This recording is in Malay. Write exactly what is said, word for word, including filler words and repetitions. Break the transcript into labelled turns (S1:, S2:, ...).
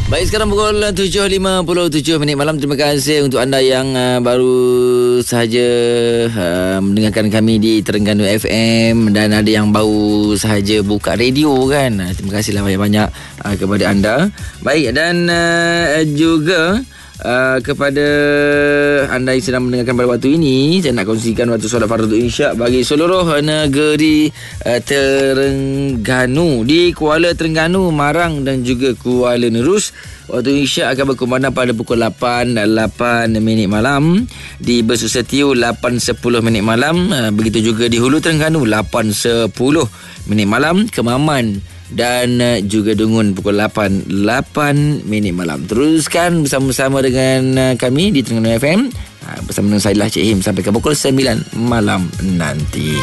S1: Baik, sekarang pukul tujuh lima puluh tujuh minit malam. Terima kasih untuk anda yang uh, baru sahaja uh, mendengarkan kami di Terengganu F M, dan ada yang baru sahaja buka radio kan. Uh, terima kasihlah banyak-banyak uh, kepada anda. Baik, dan uh, juga Uh, kepada anda yang sedang mendengarkan pada waktu ini, saya nak kongsikan waktu solat fardu insya bagi seluruh negeri uh, Terengganu, di Kuala Terengganu, Marang dan juga Kuala Nerus. Waktu insya akan berkumandang pada pukul lapan minit malam, di Bersusetiu lapan sepuluh minit malam, uh, begitu juga di Hulu Terengganu lapan sepuluh minit malam, Kemaman dan uh, juga Dungun pukul lapan minit malam. Teruskan bersama-sama dengan uh, kami di Terengganu F M uh, bersama dengan saya Cik Him sampai ke pukul sembilan malam nanti.